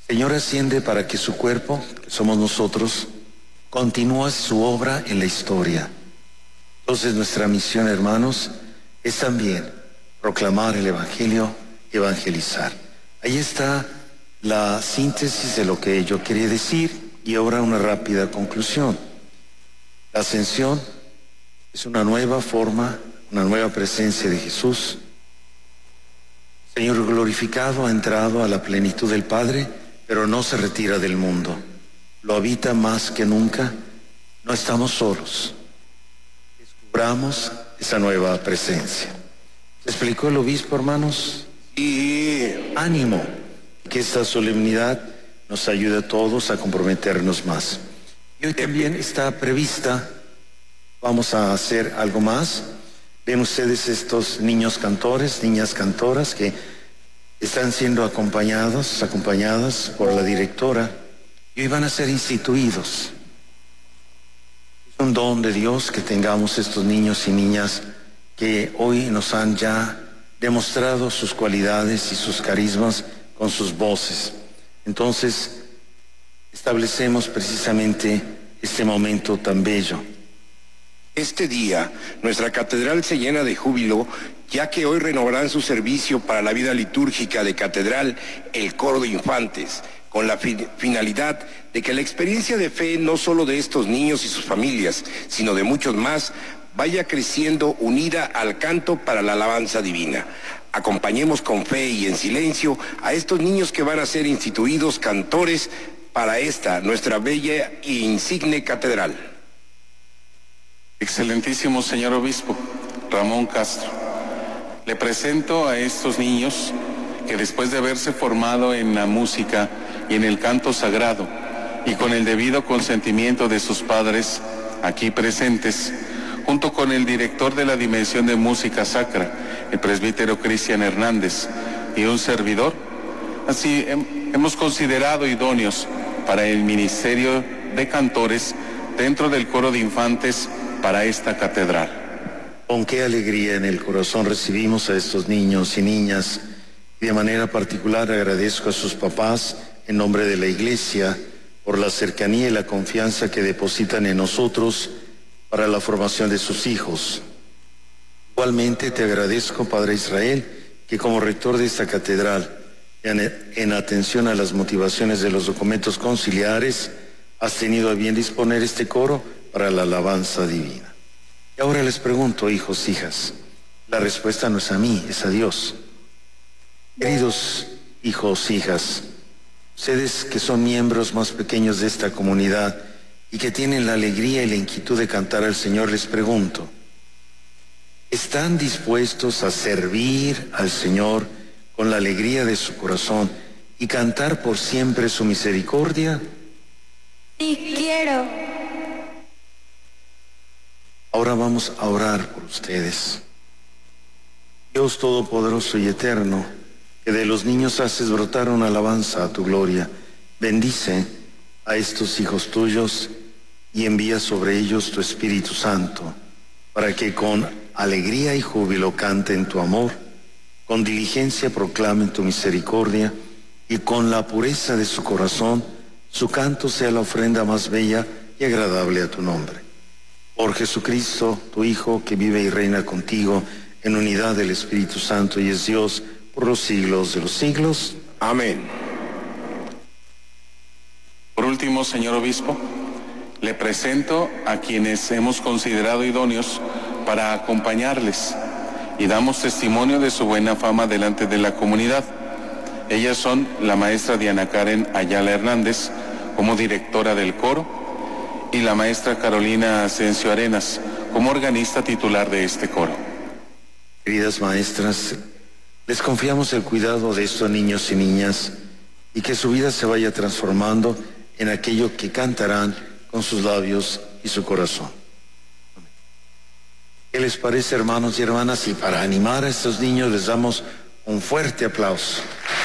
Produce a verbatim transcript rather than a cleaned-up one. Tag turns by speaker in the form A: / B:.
A: Señor, asciende para que su cuerpo, que somos nosotros, continúe su obra en la historia. Entonces nuestra misión, hermanos, es también proclamar el Evangelio y evangelizar. Ahí está la síntesis de lo que yo quería decir y ahora una rápida conclusión. La ascensión es una nueva forma, una nueva presencia de Jesús. Señor glorificado ha entrado a la plenitud del Padre, pero no se retira del mundo. Lo habita más que nunca. No estamos solos. Descubramos esa nueva presencia. ¿Se explicó el obispo, hermanos?
B: Y
A: ánimo, que esta solemnidad nos ayude a todos a comprometernos más. Y hoy también está prevista, vamos a hacer algo más. Ven ustedes estos niños cantores, niñas cantoras que están siendo acompañados, acompañadas por la directora y hoy van a ser instituidos. Es un don de Dios que tengamos estos niños y niñas que hoy nos han ya demostrado sus cualidades y sus carismas con sus voces. Entonces, establecemos precisamente este momento tan bello.
B: Este día, nuestra catedral se llena de júbilo, ya que hoy renovarán su servicio para la vida litúrgica de catedral el coro de infantes, con la fi- finalidad de que la experiencia de fe no solo de estos niños y sus familias, sino de muchos más, vaya creciendo unida al canto para la alabanza divina. Acompañemos con fe y en silencio a estos niños que van a ser instituidos cantores para esta, nuestra bella e insigne catedral.
C: Excelentísimo señor obispo Ramón Castro, le presento a estos niños que después de haberse formado en la música y en el canto sagrado y con el debido consentimiento de sus padres aquí presentes, junto con el director de la Dimensión de Música Sacra, el presbítero Cristian Hernández, y un servidor, así hem- hemos considerado idóneos para el ministerio de cantores dentro del coro de infantes para esta catedral.
A: Con qué alegría en el corazón recibimos a estos niños y niñas y de manera particular agradezco a sus papás en nombre de la Iglesia por la cercanía y la confianza que depositan en nosotros para la formación de sus hijos. Igualmente te agradezco, Padre Israel, que como rector de esta catedral, en, en atención a las motivaciones de los documentos conciliares, has tenido a bien disponer este coro para la alabanza divina. Y ahora les pregunto, hijos, hijas, la respuesta no es a mí, es a Dios. Queridos hijos, hijas, ustedes que son miembros más pequeños de esta comunidad y que tienen la alegría y la inquietud de cantar al Señor, les pregunto, ¿están dispuestos a servir al Señor con la alegría de su corazón y cantar por siempre su misericordia?
D: Sí, quiero.
A: Ahora vamos a orar por ustedes. Dios Todopoderoso y Eterno, que de los niños haces brotar una alabanza a tu gloria, bendice a estos hijos tuyos y envía sobre ellos tu Espíritu Santo, para que con alegría y júbilo canten tu amor, con diligencia proclamen tu misericordia y con la pureza de su corazón, su canto sea la ofrenda más bella y agradable a tu nombre. Por Jesucristo, tu Hijo, que vive y reina contigo en unidad del Espíritu Santo y es Dios por los siglos de los siglos.
B: Amén.
C: Por último, señor obispo, le presento a quienes hemos considerado idóneos para acompañarles y damos testimonio de su buena fama delante de la comunidad. Ellas son la maestra Diana Karen Ayala Hernández como directora del coro y la maestra Carolina Asensio Arenas como organista titular de este coro.
A: Queridas maestras, les confiamos el cuidado de estos niños y niñas y que su vida se vaya transformando en aquello que cantarán con sus labios y su corazón. ¿Qué les parece, hermanos y hermanas? Y para animar a estos niños les damos un fuerte aplauso.